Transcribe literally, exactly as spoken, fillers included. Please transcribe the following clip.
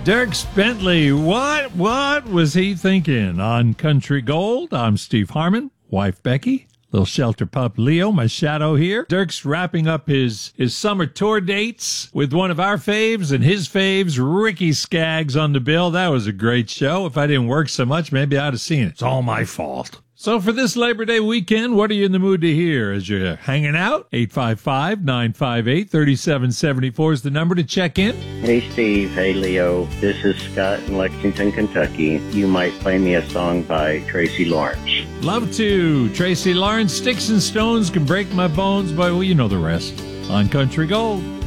Dierks Bentley, what, what was he thinking? On Country Gold, I'm Steve Harmon, wife Becky, little shelter pup Leo, my shadow here. Dirk's wrapping up his, his summer tour dates with one of our faves and his faves, Ricky Skaggs, on the bill. That was a great show. If I didn't work so much, maybe I'd have seen it. It's all my fault. So for this Labor Day weekend, what are you in the mood to hear as you're hanging out? eight five five, nine five eight, three seven seven four is the number to check in. Hey, Steve. Hey, Leo. This is Scott in Lexington, Kentucky. You might play me a song by Tracy Lawrence. Love to. Tracy Lawrence, Sticks and Stones Can Break My Bones, but well, you know the rest. On Country Gold.